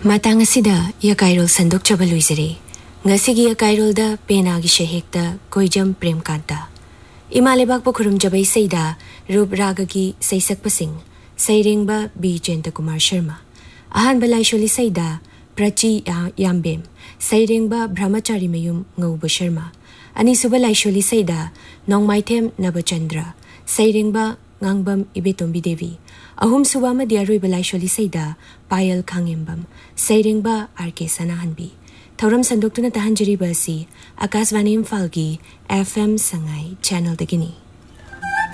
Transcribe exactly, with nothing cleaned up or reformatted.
Matang asida yakairol sandok chabal uizere. Ngasigi yakairol da pena gi shehekta koijam prem kanta. Imalebak pokurum jabay seida rup raga gi saisak pasing. Sairengba B. Jenta Kumar Sharma. Ahan balay sholi seida Prachi Yambem. Sairengba Brahmachari Mayum Ngauba Sharma. Ani subalay sholi seida Nong Maitem Nabachandra. Sairengba Ngangbam Ibetombi Devi. Ahum subama diaroy balay sholi seida Payal Kangembam. Sairengba R K Sanahanbi. Tauram sandok tu na tahan jari basi Akasvani Imphal gi F M Sangai Channel Dagini.